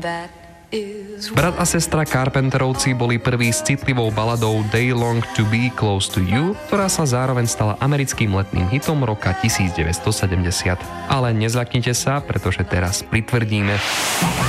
Brat a sestra Carpenterovci boli prví s citlivou baladou They Long to Be Close to You, ktorá sa zároveň stala americkým letným hitom roka 1970. Ale nezľaknite sa, pretože teraz pritvrdíme.